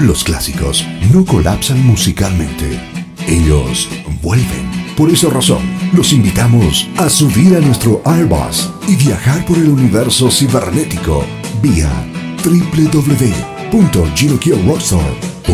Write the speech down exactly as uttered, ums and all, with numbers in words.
Los clásicos no colapsan musicalmente. Ellos vuelven. Por esa razón, los invitamos a subir a nuestro Airbus y viajar por el universo cibernético vía doble u doble u doble u punto gino kio rockstar punto com.